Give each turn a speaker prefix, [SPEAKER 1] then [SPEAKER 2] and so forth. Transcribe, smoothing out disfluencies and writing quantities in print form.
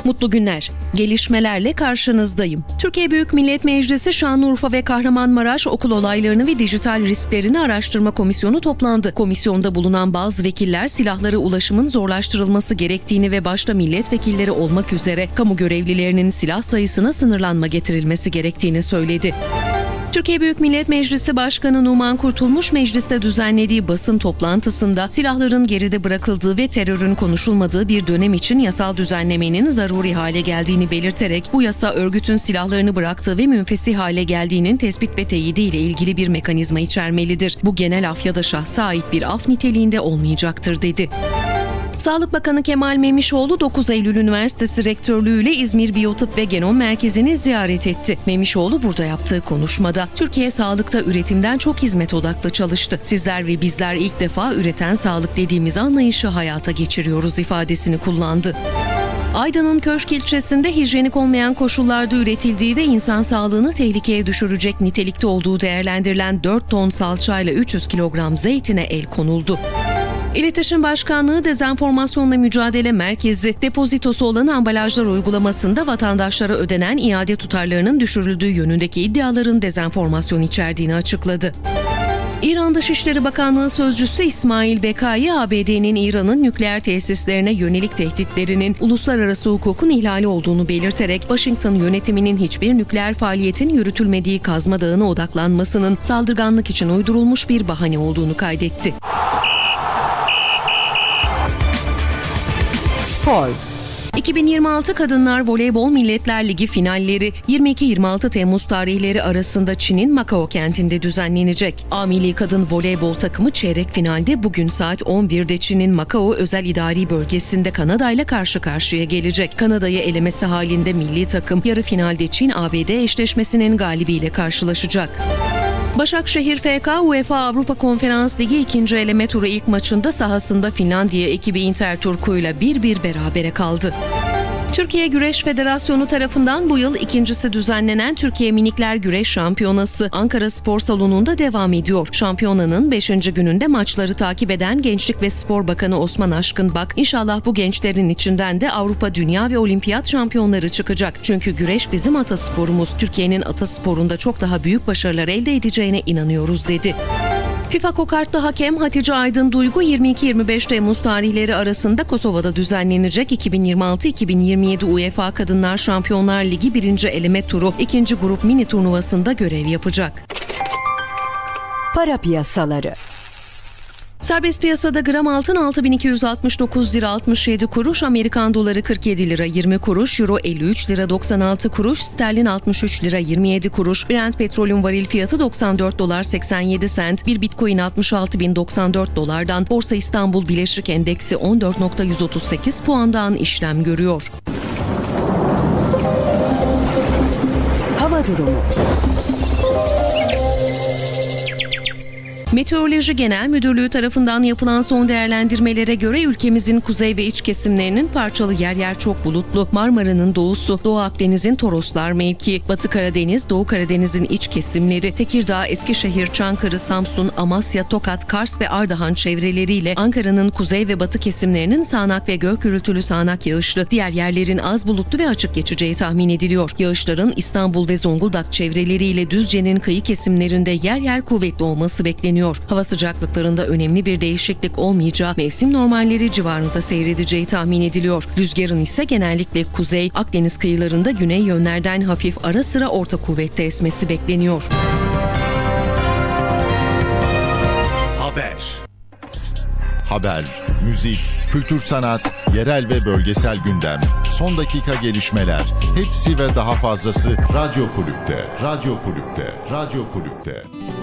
[SPEAKER 1] Mutlu günler. Gelişmelerle karşınızdayım. Türkiye Büyük Millet Meclisi Şanlıurfa ve Kahramanmaraş okul olaylarını ve dijital risklerini araştırma komisyonu toplandı. Komisyonda bulunan bazı vekiller silahlara ulaşımın zorlaştırılması gerektiğini ve başta milletvekilleri olmak üzere kamu görevlilerinin silah sayısına sınırlanma getirilmesi gerektiğini söyledi. Türkiye Büyük Millet Meclisi Başkanı Numan Kurtulmuş mecliste düzenlediği basın toplantısında silahların geride bırakıldığı ve terörün konuşulmadığı bir dönem için yasal düzenlemenin zaruri hale geldiğini belirterek bu yasa örgütün silahlarını bıraktığı ve münfesih hale geldiğinin tespit ve teyidi ile ilgili bir mekanizma içermelidir. Bu genel af ya da şahsa ait bir af niteliğinde olmayacaktır dedi. Sağlık Bakanı Kemal Memişoğlu 9 Eylül Üniversitesi Rektörlüğü ile İzmir Biyotıp ve Genom Merkezi'ni ziyaret etti. Memişoğlu burada yaptığı konuşmada Türkiye sağlıkta üretimden çok hizmet odaklı çalıştı. Sizler ve bizler ilk defa üreten sağlık dediğimiz anlayışı hayata geçiriyoruz ifadesini kullandı. Aydın'ın Köşk ilçesinde hijyenik olmayan koşullarda üretildiği ve insan sağlığını tehlikeye düşürecek nitelikte olduğu değerlendirilen 4 ton salçayla 300 kilogram zeytine el konuldu. İletişim Başkanlığı Dezenformasyonla Mücadele Merkezi, depozitosu olan ambalajlar uygulamasında vatandaşlara ödenen iade tutarlarının düşürüldüğü yönündeki iddiaların dezenformasyon içerdiğini açıkladı. İran Dışişleri Bakanlığı Sözcüsü İsmail Bekai, ABD'nin İran'ın nükleer tesislerine yönelik tehditlerinin uluslararası hukukun ihlali olduğunu belirterek, Washington yönetiminin hiçbir nükleer faaliyetin yürütülmediği Kazma Dağı'na odaklanmasının saldırganlık için uydurulmuş bir bahane olduğunu kaydetti. Spor. 2026 Kadınlar Voleybol Milletler Ligi finalleri 22-26 Temmuz tarihleri arasında Çin'in Macao kentinde düzenlenecek. A Milli Kadın Voleybol takımı çeyrek finalde bugün saat 11'de Çin'in Macao Özel İdari Bölgesi'nde Kanada ile karşı karşıya gelecek. Kanada'yı elemesi halinde milli takım yarı finalde Çin-ABD eşleşmesinin galibiyle karşılaşacak. Başakşehir FK UEFA Avrupa Konferans Ligi 2. eleme turu ilk maçında sahasında Finlandiya ekibi Interturku ile 1-1 berabere kaldı. Türkiye Güreş Federasyonu tarafından bu yıl ikincisi düzenlenen Türkiye Minikler Güreş Şampiyonası Ankara Spor Salonu'nda devam ediyor. Şampiyonanın 5. gününde maçları takip eden Gençlik ve Spor Bakanı Osman Aşkınbak, İnşallah bu gençlerin içinden de Avrupa, Dünya ve Olimpiyat şampiyonları çıkacak. Çünkü güreş bizim atasporumuz. Türkiye'nin atasporunda çok daha büyük başarılar elde edeceğine inanıyoruz dedi. FIFA Kokartlı hakem Hatice Aydın Duygu 22-25 Temmuz tarihleri arasında Kosova'da düzenlenecek 2026-2027 UEFA Kadınlar Şampiyonlar Ligi 1. eleme turu 2. grup mini turnuvasında görev yapacak.
[SPEAKER 2] Para piyasaları.
[SPEAKER 1] Serbest piyasada gram altın 6.269 lira 67 kuruş, Amerikan doları 47 lira 20 kuruş, euro 53 lira 96 kuruş, sterlin 63 lira 27 kuruş, Brent petrolün varil fiyatı 94 dolar 87 sent, bir bitcoin 66.094 dolardan, Borsa İstanbul Bileşik Endeksi 14.138 puandan işlem görüyor.
[SPEAKER 2] Hava durumu.
[SPEAKER 1] Meteoroloji Genel Müdürlüğü tarafından yapılan son değerlendirmelere göre ülkemizin kuzey ve iç kesimlerinin parçalı yer yer çok bulutlu, Marmara'nın doğusu, Doğu Akdeniz'in Toroslar mevki, Batı Karadeniz, Doğu Karadeniz'in iç kesimleri, Tekirdağ, Eskişehir, Çankırı, Samsun, Amasya, Tokat, Kars ve Ardahan çevreleriyle Ankara'nın kuzey ve batı kesimlerinin sağanak ve gök gürültülü sağanak yağışlı, diğer yerlerin az bulutlu ve açık geçeceği tahmin ediliyor. Yağışların İstanbul ve Zonguldak çevreleriyle Düzce'nin kıyı kesimlerinde yer yer kuvvetli olması bekleniyor. Hava sıcaklıklarında önemli bir değişiklik olmayacağı, mevsim normalleri civarında seyredeceği tahmin ediliyor. Rüzgarın ise genellikle kuzey, Akdeniz kıyılarında güney yönlerden hafif ara sıra orta kuvvette esmesi bekleniyor.
[SPEAKER 3] Haber, müzik, kültür sanat, yerel ve bölgesel gündem, son dakika gelişmeler, hepsi ve daha fazlası Radyo Kulüp'te. Radyo Kulüp'te. Radyo Kulüp'te.